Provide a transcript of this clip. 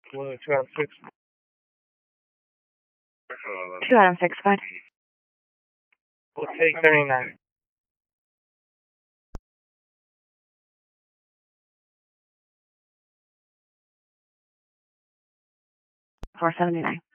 Well, 206. 206, go ahead. We'll take 79. 479.